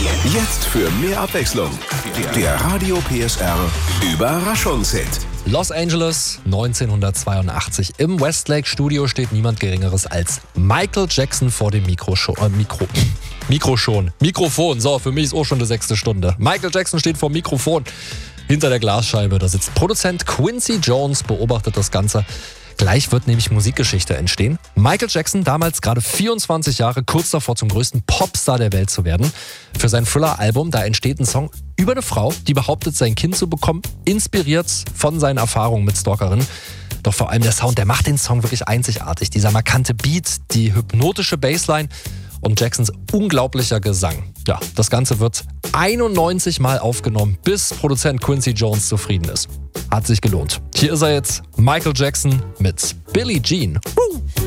Jetzt für mehr Abwechslung. Der Radio PSR Überraschungshit. Los Angeles, 1982. Im Westlake Studio steht niemand Geringeres als Michael Jackson vor dem Mikrofon. So, für mich ist auch schon die 6. Stunde. Michael Jackson steht vor dem Mikrofon. Hinter der Glasscheibe, da sitzt Produzent Quincy Jones, beobachtet das Ganze. Gleich wird nämlich Musikgeschichte entstehen. Michael Jackson, damals gerade 24 Jahre, kurz davor zum größten Popstar der Welt zu werden. Für sein Thriller-Album, da entsteht ein Song über eine Frau, die behauptet, sein Kind zu bekommen, inspiriert von seinen Erfahrungen mit Stalkerinnen. Doch vor allem der Sound, der macht den Song wirklich einzigartig. Dieser markante Beat, die hypnotische Bassline und Jacksons unglaublicher Gesang. Ja, das Ganze wird 91 Mal aufgenommen, bis Produzent Quincy Jones zufrieden ist. Hat sich gelohnt. Hier ist er jetzt, Michael Jackson mit Billie Jean. Woo!